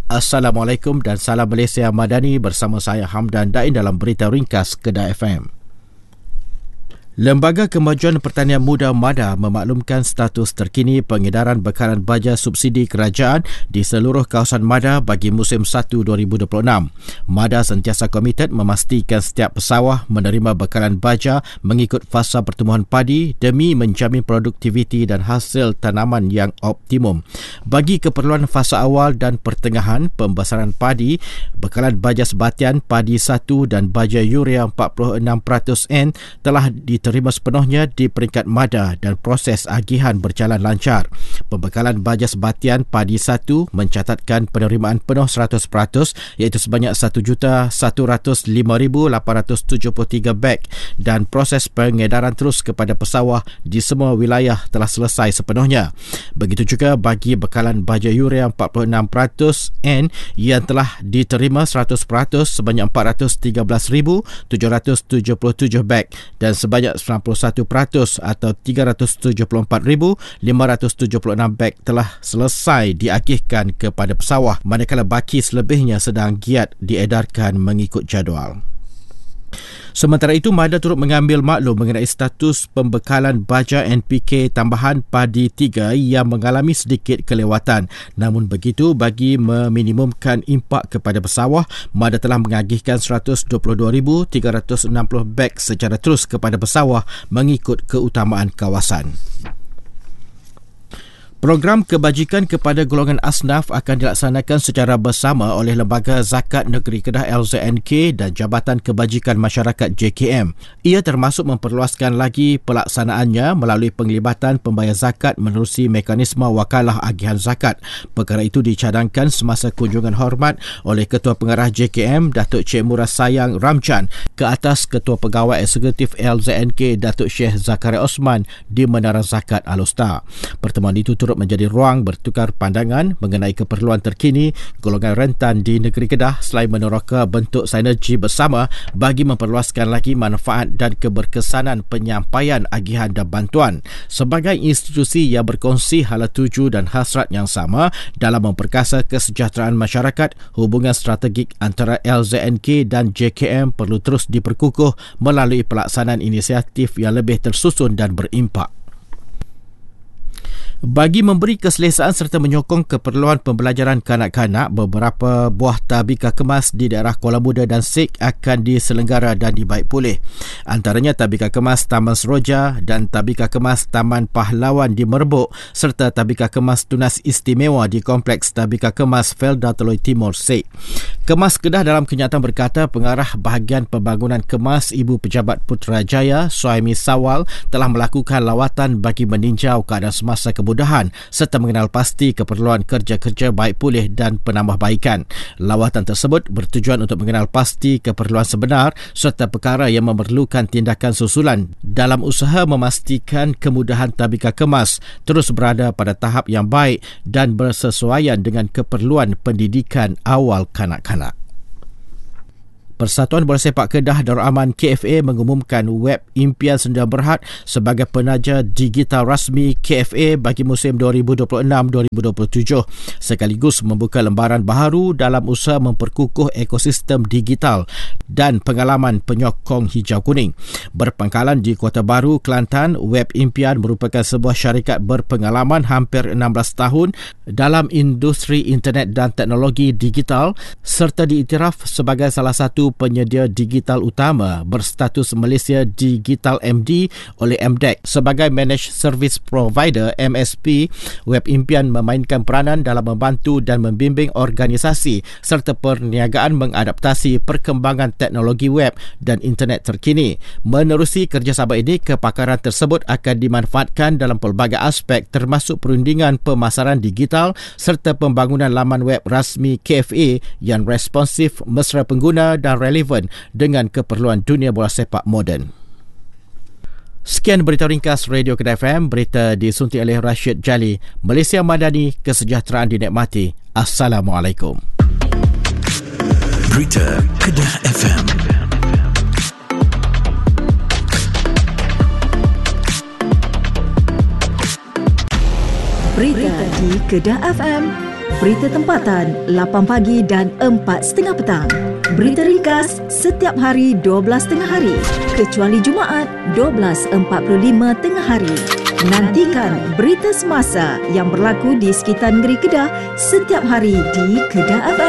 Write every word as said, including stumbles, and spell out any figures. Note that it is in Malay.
Assalamualaikum dan salam Malaysia Madani, bersama saya Hamdan Dain dalam berita ringkas Kedah F M. Lembaga Kemajuan Pertanian Muda MADA memaklumkan status terkini pengedaran bekalan baja subsidi kerajaan di seluruh kawasan MADA bagi musim satu dua ribu dua puluh enam. MADA sentiasa komited memastikan setiap pesawah menerima bekalan baja mengikut fasa pertumbuhan padi demi menjamin produktiviti dan hasil tanaman yang optimum. Bagi keperluan fasa awal dan pertengahan pembesaran padi, bekalan baja sebatian padi satu dan baja urea empat puluh enam peratus N telah diterima terima sepenuhnya di peringkat MADA dan proses agihan berjalan lancar. Pembekalan baja sebatian padi satu mencatatkan penerimaan penuh seratus peratus iaitu sebanyak satu juta satu ratus lima ribu lapan ratus tujuh puluh tiga beg dan proses pengedaran terus kepada pesawah di semua wilayah telah selesai sepenuhnya. Begitu juga bagi bekalan baja urea empat puluh enam peratus N yang telah diterima seratus peratus sebanyak empat ratus tiga belas ribu tujuh ratus tujuh puluh tujuh beg dan sebanyak sembilan puluh satu peratus atau tiga ratus tujuh puluh empat ribu lima ratus tujuh puluh enam beg telah selesai diagihkan kepada pesawah, manakala baki selebihnya sedang giat diedarkan mengikut jadual. Sementara itu, MADA turut mengambil maklum mengenai status pembekalan baja N P K tambahan padi tiga yang mengalami sedikit kelewatan. Namun begitu, bagi meminimumkan impak kepada pesawah, MADA telah mengagihkan seratus dua puluh dua ribu tiga ratus enam puluh beg secara terus kepada pesawah mengikut keutamaan kawasan. Program kebajikan kepada golongan asnaf akan dilaksanakan secara bersama oleh Lembaga Zakat Negeri Kedah L Z N K dan Jabatan Kebajikan Masyarakat J K M. Ia termasuk memperluaskan lagi pelaksanaannya melalui penglibatan pembayar zakat menerusi mekanisme wakalah agihan zakat. Perkara itu dicadangkan semasa kunjungan hormat oleh Ketua Pengarah J K M Datuk Cik Murah Sayang Ramjan ke atas Ketua Pegawai Eksekutif L Z N K Datuk Syekh Zakaria Osman di Menara Zakat Al-Usta. Pertemuan itu turut menjadi ruang bertukar pandangan mengenai keperluan terkini golongan rentan di negeri Kedah selain meneroka bentuk sinergi bersama bagi memperluaskan lagi manfaat dan keberkesanan penyampaian agihan dan bantuan. Sebagai institusi yang berkongsi hala tuju dan hasrat yang sama dalam memperkasa kesejahteraan masyarakat, hubungan strategik antara L Z N K dan J K M perlu terus diperkukuh melalui pelaksanaan inisiatif yang lebih tersusun dan berimpak. Bagi memberi keselesaan serta menyokong keperluan pembelajaran kanak-kanak, beberapa buah tabika kemas di daerah Kuala Muda dan Sik akan diselenggara dan dibaik pulih. Antaranya tabika kemas Taman Seroja dan tabika kemas Taman Pahlawan di Merbuk serta tabika kemas Tunas Istimewa di Kompleks Tabika Kemas Felda Teloi Timur Sik. Kemas Kedah dalam kenyataan berkata pengarah bahagian pembangunan kemas Ibu Pejabat Putrajaya Suhaimi Sawal telah melakukan lawatan bagi meninjau keadaan semasa kemudahan serta mengenal pasti keperluan kerja-kerja baik pulih dan penambahbaikan. Lawatan tersebut bertujuan untuk mengenal pasti keperluan sebenar serta perkara yang memerlukan tindakan susulan dalam usaha memastikan kemudahan tabika kemas terus berada pada tahap yang baik dan bersesuaian dengan keperluan pendidikan awal kanak-kanak. Persatuan Bola Sepak Kedah Darul Aman K F A mengumumkan web impian Sdn Bhd sebagai penaja digital rasmi K F A bagi musim dua ribu dua puluh enam dua ribu dua puluh tujuh sekaligus membuka lembaran baharu dalam usaha memperkukuh ekosistem digital dan pengalaman penyokong hijau kuning. Berpangkalan di Kota Baru, Kelantan, web impian merupakan sebuah syarikat berpengalaman hampir enam belas tahun dalam industri internet dan teknologi digital serta diiktiraf sebagai salah satu penyedia digital utama berstatus Malaysia Digital M D oleh M D E C. Sebagai Managed Service Provider M S P, Web Impian memainkan peranan dalam membantu dan membimbing organisasi serta perniagaan mengadaptasi perkembangan teknologi web dan internet terkini. Menerusi kerjasama ini, kepakaran tersebut akan dimanfaatkan dalam pelbagai aspek termasuk perundingan pemasaran digital serta pembangunan laman web rasmi K F A yang responsif, mesra pengguna dan relevan dengan keperluan dunia bola sepak moden. Sekian berita ringkas Radio Kedah F M, berita disuntik oleh Rashid Jali. Malaysia Madani, kesejahteraan dinikmati. Assalamualaikum. Berita Kedah F M. Berita di Kedah F M. Berita tempatan lapan pagi dan empat tiga puluh petang. Berita ringkas setiap hari dua belas tengah hari kecuali Jumaat dua belas empat puluh lima tengah hari. Nantikan berita semasa yang berlaku di sekitar negeri Kedah setiap hari di Kedah F M.